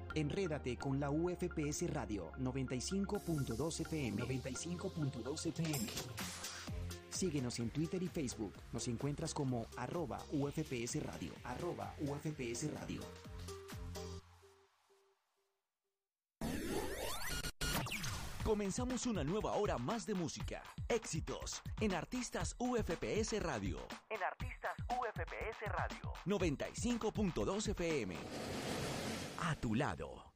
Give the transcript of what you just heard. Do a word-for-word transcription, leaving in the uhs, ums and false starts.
Enrédate con la U F P S Radio noventa y cinco punto dos F M. noventa y cinco punto dos F M. Síguenos en Twitter y Facebook. Nos encuentras como arroba U F P S Radio. Arroba U F P S Radio. Comenzamos una nueva hora más de música. Éxitos en Artistas U F P S Radio. En Artistas U F P S Radio. noventa y cinco punto dos F M. A tu lado.